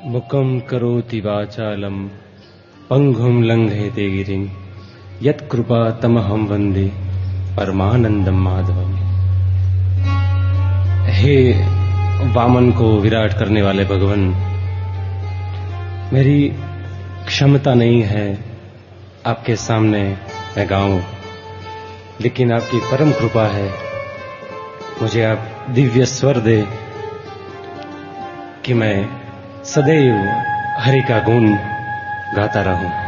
मुकं करोति वाचालं पंगुं लंघयते गिरिं यत्कृपा तमहं वन्दे परमानंदम माधवम। हे वामन को विराट करने वाले भगवान, मेरी क्षमता नहीं है आपके सामने मैं गाऊं, लेकिन आपकी परम कृपा है। मुझे आप दिव्य स्वर दे कि मैं सदैव हरि का गुण गाता रहूं।